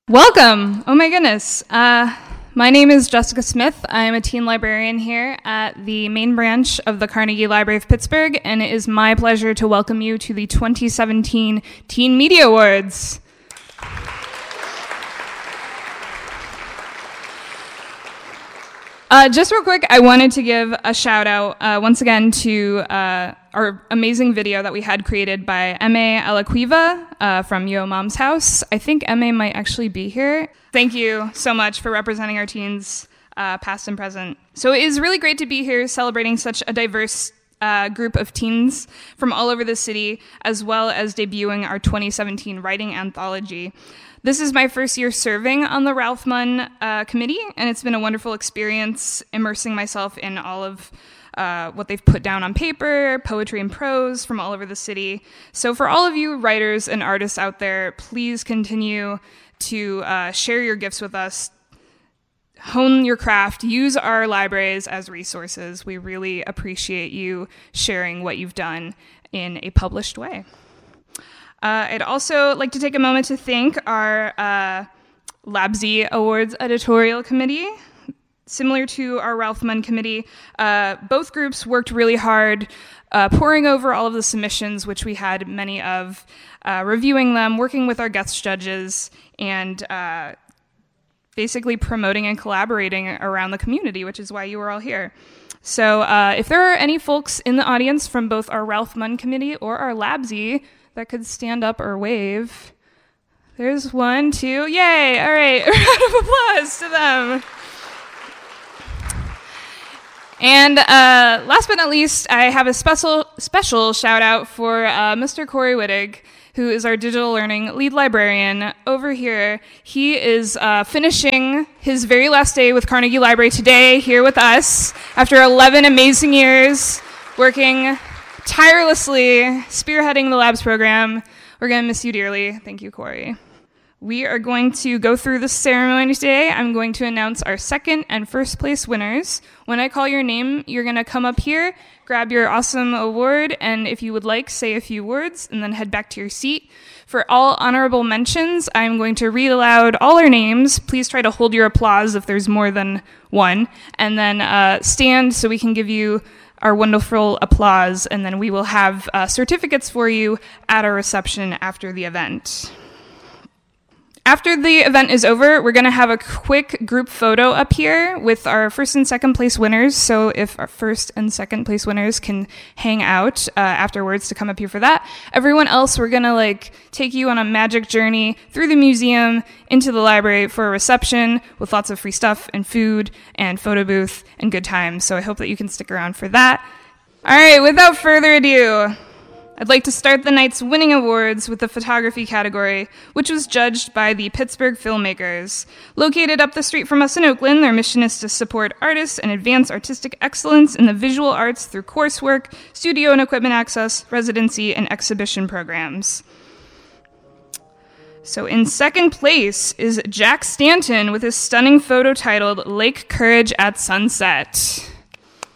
Welcome! Oh my goodness. My name is Jessica Smith. I am a teen librarian here at the main branch of the Carnegie Library of Pittsburgh, and it is my pleasure to welcome you to the 2017 Teen Media Awards. Just real quick, I wanted to give a shout out once again to our amazing video that we had created by M.A. Alaquiva from Yo Mom's House. I think M.A. might actually be here. Thank you so much for representing our teens, past and present. So it is really great to be here celebrating such a diverse group of teens from all over the city, as well as debuting our 2017 writing anthology. This is my first year serving on the Ralph Munn committee, and it's been a wonderful experience immersing myself in all of what they've put down on paper, poetry and prose from all over the city. So for all of you writers and artists out there, please continue to share your gifts with us, hone your craft, use our libraries as resources. We really appreciate you sharing what you've done in a published way. I'd also like to take a moment to thank our LABSI Awards Editorial Committee. Similar to our Ralph Munn committee, both groups worked really hard poring over all of the submissions, which we had many of, reviewing them, working with our guest judges, and basically promoting and collaborating around the community, which is why you are all here. So if there are any folks in the audience from both our Ralph Munn committee or our LABSI that could stand up or wave. There's one, two, yay! All right, a round of applause to them. And last but not least, I have a special shout out for Mr. Corey Wittig, who is our digital learning lead librarian over here. He is finishing his very last day with Carnegie Library today here with us after 11 amazing years working tirelessly, spearheading the labs program. We're going to miss you dearly. Thank you, Corey. We are going to go through the ceremony today. I'm going to announce our second and first place winners. When I call your name, you're going to come up here, grab your awesome award, and if you would like, say a few words, and then head back to your seat. For all honorable mentions, I'm going to read aloud all our names. Please try to hold your applause if there's more than one, and then stand so we can give you our wonderful applause, and then we will have certificates for you at our reception after the event. After the event is over, we're going to have a quick group photo up here with our first and second place winners. So if our first and second place winners can hang out afterwards to come up here for that. Everyone else, we're going to take you on a magic journey through the museum into the library for a reception with lots of free stuff and food and photo booth and good times. So I hope that you can stick around for that. All right, without further ado, I'd like to start the night's winning awards with the photography category, which was judged by the Pittsburgh Filmmakers. Located up the street from us in Oakland, their mission is to support artists and advance artistic excellence in the visual arts through coursework, studio and equipment access, residency, and exhibition programs. So in second place is Jack Stanton with his stunning photo titled Lake Courage at Sunset.